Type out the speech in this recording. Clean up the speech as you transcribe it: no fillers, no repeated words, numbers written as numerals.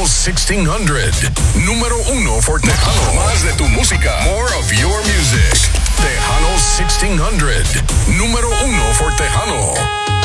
Tejano 1600. Número 1 for Tejano. Más de tu música. More of your music. Tejano 1600. Número 1 for Tejano.